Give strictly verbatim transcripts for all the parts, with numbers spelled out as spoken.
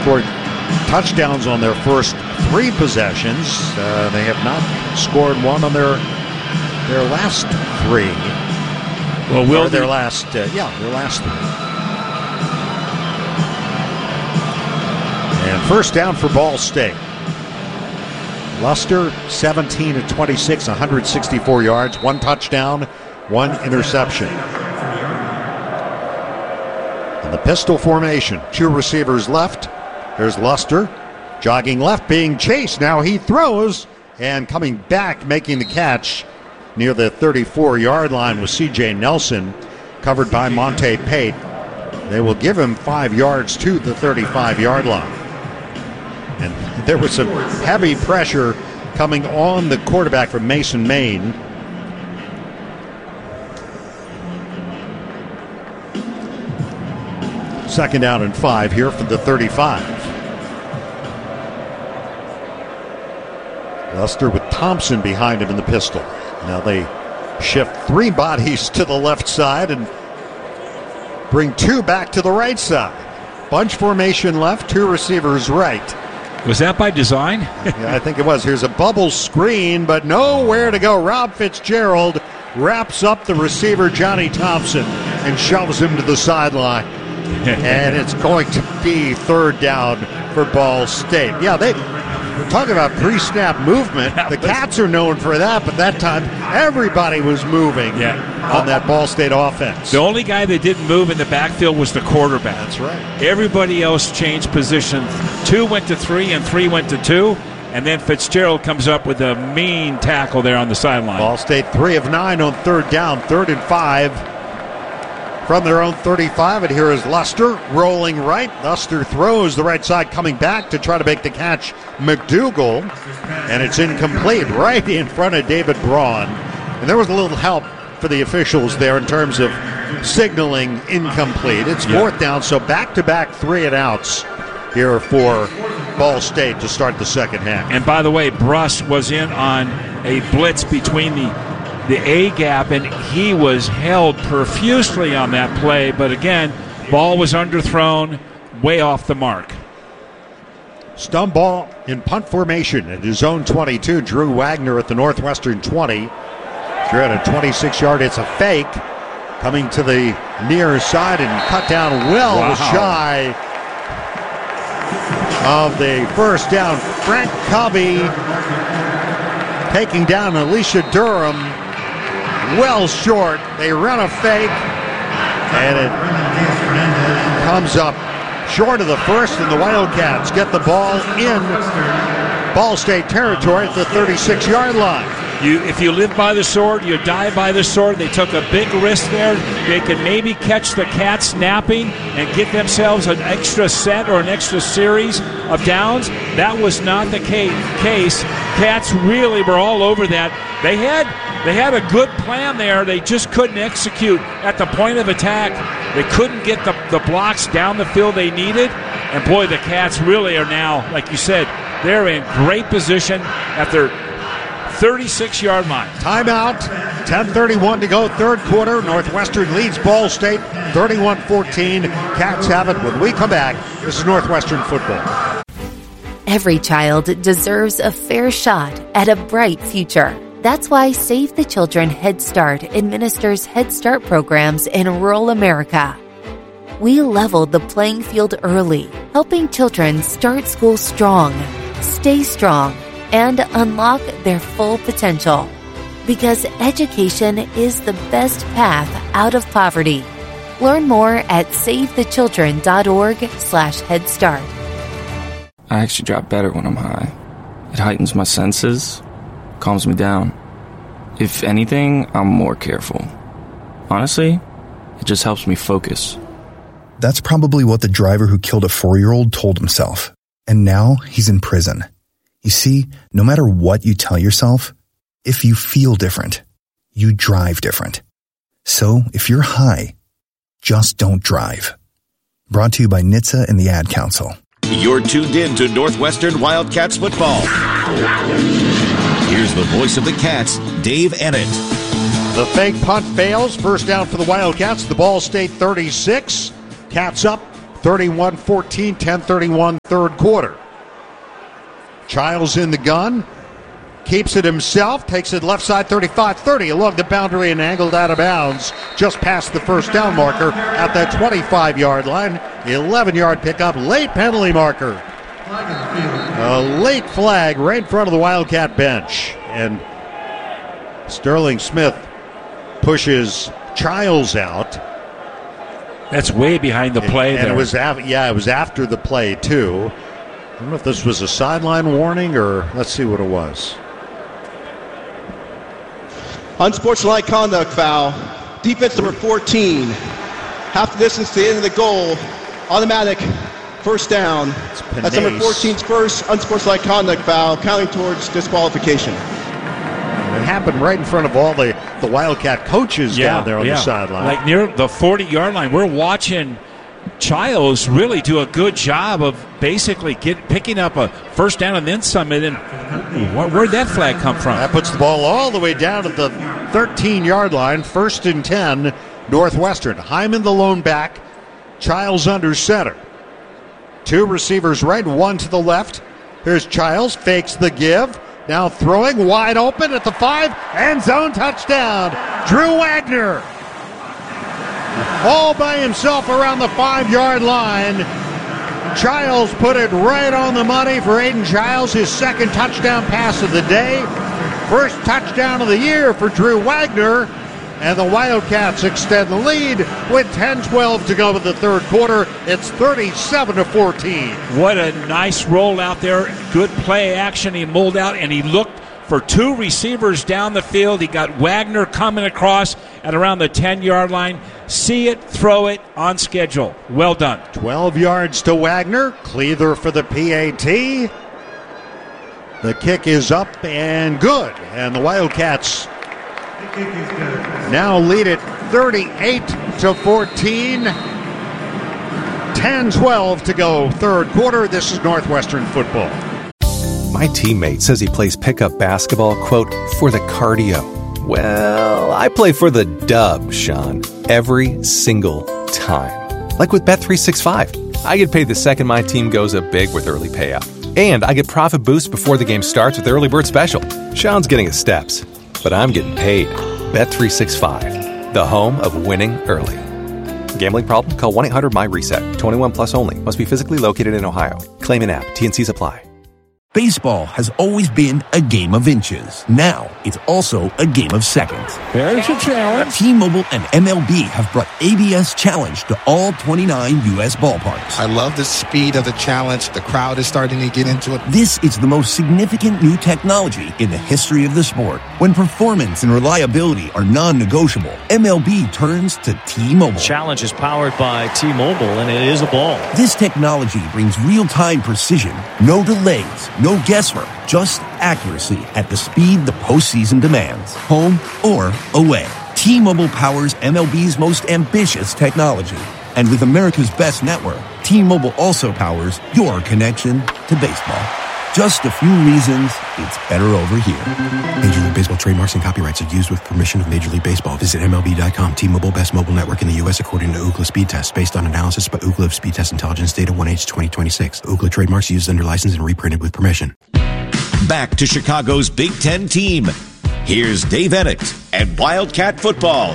scored touchdowns on their first three possessions. Uh, they have not scored one on their their last three. Well, will or their the, last, uh, yeah, their last three. And first down for Ball State. Luster, seventeen of twenty-six, one hundred sixty-four yards, one touchdown, one interception. In the pistol formation, two receivers left. There's Luster, jogging left, being chased. Now he throws, and coming back, making the catch near the thirty-four-yard line was C J Nelson, covered by Monte Pate. They will give him five yards to the thirty-five-yard line. And there was some heavy pressure coming on the quarterback from Mason, Maine. Second down and five here for the thirty-five. Luster with Thompson behind him in the pistol. Now they shift three bodies to the left side and bring two back to the right side. Bunch formation left, two receivers right. Was that by design? Yeah, I think it was. Here's a bubble screen, but nowhere to go. Rob Fitzgerald wraps up the receiver, Johnny Thompson, and shoves him to the sideline. And it's going to be third down for Ball State. Yeah, they we're talking about pre-snap movement. The Cats are known for that, but that time everybody was moving yeah. on that Ball State offense. The only guy that didn't move in the backfield was the quarterback. That's right. Everybody else changed position. Two went to three, and three went to two. And then Fitzgerald comes up with a mean tackle there on the sideline. Ball State three of nine on third down, third and five from their own thirty-five. And here is Luster rolling right. Luster throws the right side, coming back to try to make the catch. McDougal, and it's incomplete right in front of David Braun. And there was a little help for the officials there in terms of signaling incomplete. It's fourth yep. down, so back-to-back three and outs here for Ball State to start the second half. And by the way, Bruss was in on a blitz between the the A gap, and he was held profusely on that play. But again, ball was underthrown, way off the mark. Stun ball in punt formation at his own twenty-two. Drew Wagner at the Northwestern twenty. You're at a twenty-six-yard. It's a fake. Coming to the near side and cut down well wow. shy of the first down. Frank Covey taking down Alicia Durham well short. They run a fake, and it comes up short of the first, and the Wildcats get the ball in Ball State territory at the thirty-six-yard line. You, if you live by the sword, you die by the sword. They took a big risk there. They could maybe catch the Cats napping and get themselves an extra set or an extra series of downs. That was not the case. Cats really were all over that. They had they had a good plan there. They just couldn't execute at the point of attack. They couldn't get the, the blocks down the field they needed. And boy, the Cats really are now, like you said, they're in great position at their thirty-six-yard line. Timeout, ten thirty-one to go, third quarter. Northwestern leads Ball State thirty-one fourteen. Cats have it when we come back. This is Northwestern football. Every child deserves a fair shot at a bright future. That's why Save the Children Head Start administers Head Start programs in rural America. We leveled the playing field early, helping children start school strong, stay strong, and unlock their full potential. Because education is the best path out of poverty. Learn more at savethechildren.org slash Head Start. I actually drop better when I'm high. It heightens my senses, calms me down. If anything, I'm more careful. Honestly, it just helps me focus. That's probably what the driver who killed a four-year-old told himself. And now he's in prison. You see, no matter what you tell yourself, if you feel different, you drive different. So if you're high, just don't drive. Brought to you by N H T S A and the Ad Council. You're tuned in to Northwestern Wildcats football. Here's the voice of the Cats, Dave Ennett. The fake punt fails. First down for the Wildcats. The Ball State thirty-six. Cats up thirty-one fourteen, ten thirty-one third quarter. Childs in the gun. Keeps it himself. Takes it left side thirty-five thirty along the boundary and angled out of bounds just past the first down marker at that twenty-five-yard line. eleven-yard pickup. Late penalty marker. A late flag right in front of the Wildcat bench. And Sterling Smith pushes Childs out. That's way behind the play and there. It was af- yeah, it was after the play, too. I don't know if this was a sideline warning or let's see what it was. Unsportsmanlike conduct foul. Defense number fourteen. Half the distance to the end of the goal. Automatic first down. That's number fourteen's first unsportsmanlike conduct foul, counting towards disqualification. And it happened right in front of all the, the Wildcat coaches yeah, down there on yeah. the sideline. Like near the forty-yard line. We're watching Childs really do a good job of basically get picking up a first down and then some. And then where, where'd that flag come from? That puts the ball all the way down at the thirteen-yard line. First and ten, Northwestern. Hyman the lone back. Childs under center. Two receivers right, one to the left. Here's Childs, fakes the give. Now throwing wide open at the five. End zone touchdown. Drew Wagner. All by himself around the five-yard line. Childs put it right on the money for Aiden Childs, his second touchdown pass of the day. First touchdown of the year for Drew Wagner. And the Wildcats extend the lead with ten twelve to go in the third quarter. It's thirty-seven to fourteen. What a nice roll out there. Good play action. He mulled out and he looked for two receivers down the field. He got Wagner coming across at around the ten-yard line. See it, throw it, on schedule. Well done. twelve yards to Wagner. Cleather for the P A T. The kick is up and good. And the Wildcats now lead it thirty-eight to fourteen. ten twelve to go third quarter. This is Northwestern football. My teammate says he plays pickup basketball, quote, for the cardio. Well, I play for the dub, Sean, every single time. Like with Bet three sixty-five. I get paid the second my team goes up big with early payout. And I get profit boosts before the game starts with Early Bird Special. Sean's getting his steps, but I'm getting paid. Bet three sixty-five, the home of winning early. Gambling problem? Call one eight hundred M Y reset. twenty-one plus only. Must be physically located in Ohio. Claim an app. T N Cs apply. Baseball has always been a game of inches. Now, it's also a game of seconds. There's a challenge. T-Mobile and M L B have brought A B S Challenge to all twenty-nine U S ballparks. I love the speed of the challenge. The crowd is starting to get into it. This is the most significant new technology in the history of the sport. When performance and reliability are non-negotiable, M L B turns to T-Mobile. Challenge is powered by T-Mobile, and it is a ball. This technology brings real-time precision, no delays, no guesswork, just accuracy at the speed the postseason demands, home or away. T-Mobile powers M L B's most ambitious technology. And with America's best network, T-Mobile also powers your connection to baseball. Just a few reasons it's better over here. Major League Baseball trademarks and copyrights are used with permission of Major League Baseball. Visit M L B dot com. T-Mobile, best mobile network in the U S according to Ookla Speed Test, based on analysis by Ookla of Speed Test Intelligence data one H twenty twenty-six. Ookla trademarks used under license and reprinted with permission. Back to Chicago's Big Ten team. Here's Dave Ennett and Wildcat football.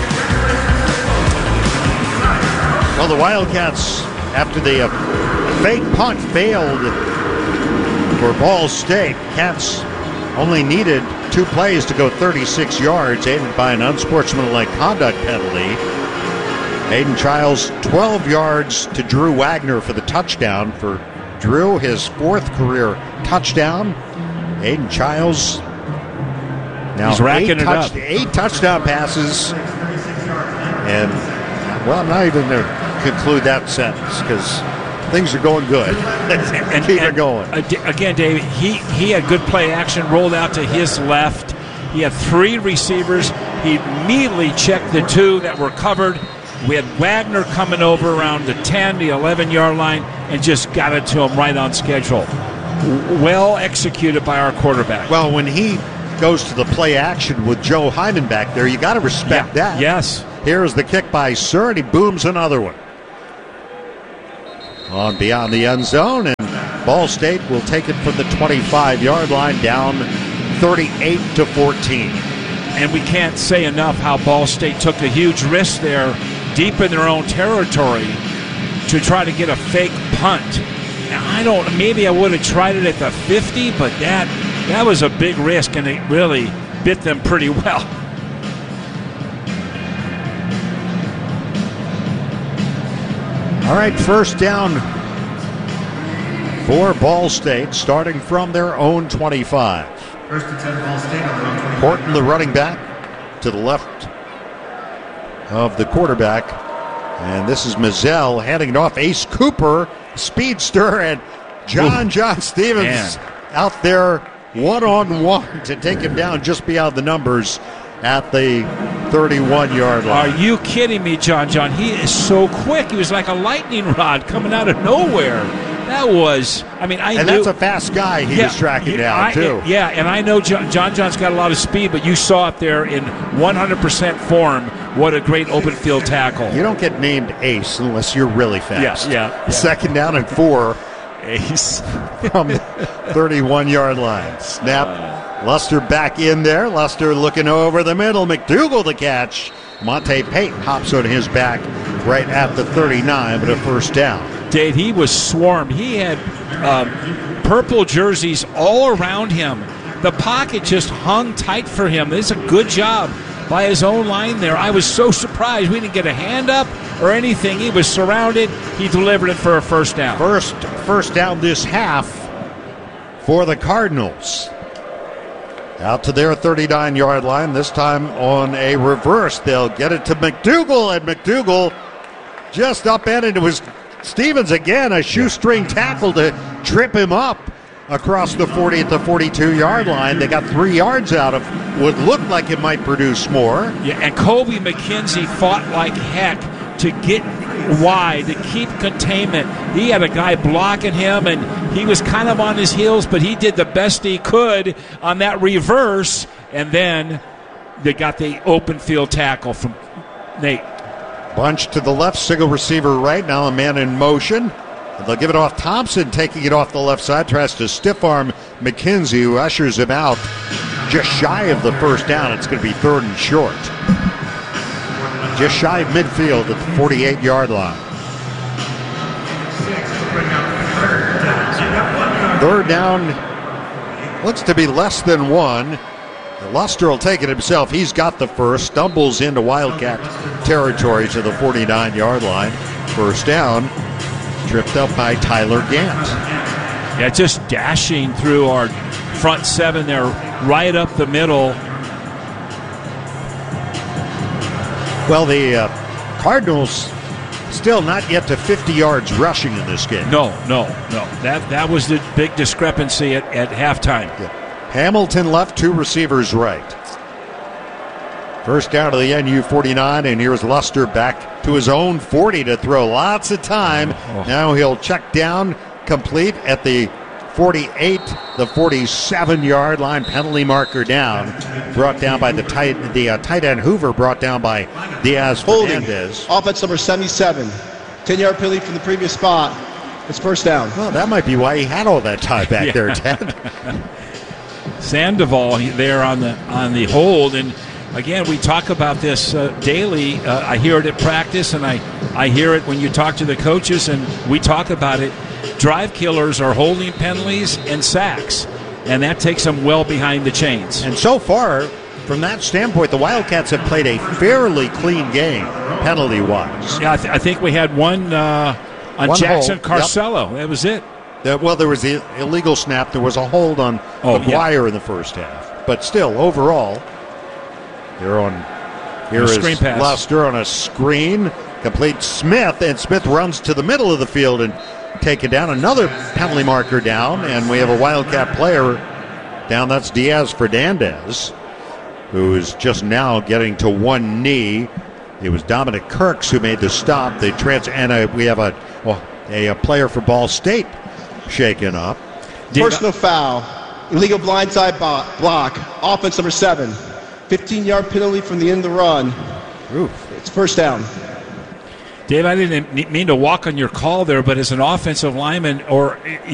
Well, the Wildcats, after the uh, fake punt failed for Ball State, Cats only needed two plays to go thirty-six yards, aided by an unsportsmanlike conduct penalty. Aiden Childs, twelve yards to Drew Wagner for the touchdown. For Drew, his fourth career touchdown. Aiden Childs now He's racking eight, it touch, up. eight touchdown passes. And, well, I'm not even going to conclude that sentence because things are going good. and, Keep and, it going. Again, Dave, he, he had good play action, rolled out to his left. He had three receivers. He immediately checked the two that were covered. We had Wagner coming over around the ten, the eleven-yard line, and just got it to him right on schedule. Well executed by our quarterback. Well, when he goes to the play action with Joe Hyman back there, you got to respect yeah. that. Yes. Here's the kick by Sir, and he booms another one. on beyond the end zone, and Ball State will take it from the twenty-five-yard line, down thirty-eight to fourteen. And we can't say enough how Ball State took a huge risk there deep in their own territory to try to get a fake punt. Now, I don't, maybe I would have tried it at the fifty, but that that was a big risk, and it really bit them pretty well. All right, first down for Ball State, starting from their own twenty-five. First and ten, Ball State on their own twenty-five. Horton, the running back, to the left of the quarterback. And this is Mizell handing it off. Ace Cooper, speedster, and John John Stevens Man. out there one-on-one to take him down just beyond the numbers at the thirty-one-yard line. Are you kidding me, John John? He is so quick. He was like a lightning rod coming out of nowhere. That was, I mean, I and knew. that's a fast guy he yeah, was tracking yeah, down, I, too. Yeah, and I know John, John John's got a lot of speed, but you saw it there in one hundred percent form. What a great open field tackle. You don't get named Ace unless you're really fast. Yeah, yeah, yeah. Second down and four. Ace. From the thirty-one-yard line. Snap. Luster back in there. Luster looking over the middle. McDougal the catch. Monte Payton hops on his back right at the thirty-nine, but a first down. Dave, he was swarmed. He had um, purple jerseys all around him. The pocket just hung tight for him. It's a good job by his own line there. I was so surprised. We didn't get a hand up or anything. He was surrounded. He delivered it for a first down. First, first down this half for the Cardinals. Out to their thirty-nine-yard line, this time on a reverse. They'll get it to McDougal, and McDougal just upended. It was Stevens again, a shoestring tackle to trip him up across the forty at the forty-two-yard line. They got three yards out of what looked like it might produce more. Yeah, and Kobe McKenzie fought like heck to get wide, to keep containment. He had a guy blocking him, and he was kind of on his heels, but he did the best he could on that reverse, and then they got the open field tackle from Nate. Bunch to the left, single receiver right. Now a man in motion. They'll give it off. Thompson taking it off the left side, tries to stiff arm McKenzie, who ushers him out just shy of the first down. It's going to be third and short. Just shy of midfield at the forty-eight-yard line. Third down looks to be less than one. Luster will take it himself. He's got the first. Stumbles into Wildcat territory to the forty-nine-yard line. First down. Tripped up by Tyler Gant. Yeah, just dashing through our front seven there, right up the middle. Well, the uh, Cardinals still not yet to fifty yards rushing in this game. No, no, no. That that was the big discrepancy at, at halftime. Yeah. Hamilton left, two receivers right. First down to the N U forty-nine, and here's Luster back to his own forty to throw. Lots of time. Oh. Now he'll check down, complete at the forty-eight, the forty-seven-yard line. Penalty marker down. Brought down by the tight, the uh, tight end Hoover, brought down by Diaz Fernandez. Offense number seventy-seven. ten-yard penalty from the previous spot. It's first down. Well, that might be why he had all that time back there, Ted. Sandoval there on the on the hold, and again, we talk about this uh, daily. Uh, I hear it at practice, and I, I hear it when you talk to the coaches, and we talk about it. Drive killers are holding penalties and sacks, and that takes them well behind the chains. And so far, from that standpoint, the Wildcats have played a fairly clean game, penalty-wise. Yeah, I, th- I think we had one uh, on one Jackson hold. Carcello. Yep. That was it. Uh, well, there was the illegal snap. There was a hold on oh, McGuire yeah. in the first half. But still, overall, they're on. Here is screen pass. Luster on a screen. Complete Smith, and Smith runs to the middle of the field and take it down. Another penalty marker down, and we have a Wildcat player down. That's Diaz Fernandez, who is just now getting to one knee. It was Dominic Kirks who made the stop. The trans and a, we have a, well, a a player for Ball State shaken up. Personal foul, illegal blindside block. Offense number seven. fifteen-yard penalty from the end of the run. Oof. It's first down. Dave, I didn't mean to walk on your call there, but as an offensive lineman or